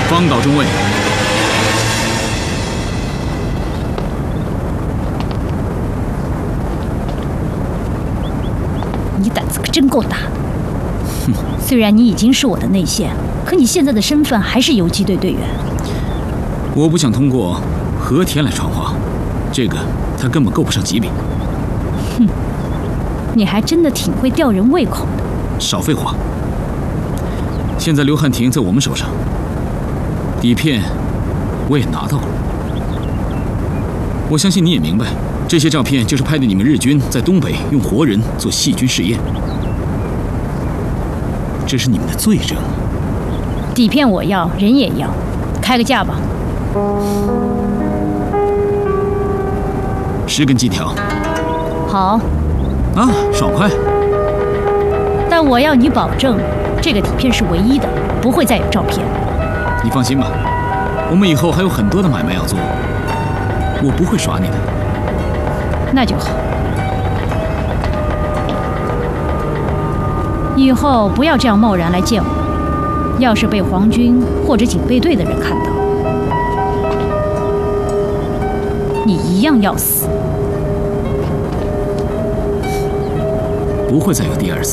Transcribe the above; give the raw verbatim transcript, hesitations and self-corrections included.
方岛中尉。 你胆子可真够大！哼，虽然你已经是我的内线，可你现在的身份还是游击队队员。 我不想通过和田来传话，这个他根本够不上级别。 哼，你还真的挺会吊人胃口的。 少废话！现在刘汉廷在我们手上，底片我也拿到了。我相信你也明白，这些照片就是拍的你们日军在东北用活人做细菌试验，这是你们的罪证。 底片我要，人也要，开个价吧。 十根金条。 好。 啊，爽快。 但我要你保证，这个底片是唯一的，不会再有照片。 你放心吧，我们以后还有很多的买卖要做，我不会耍你的。 那就好。以后不要这样贸然来见我，要是被皇军或者警备队的人看到，你一样要死。 不会再有第二次。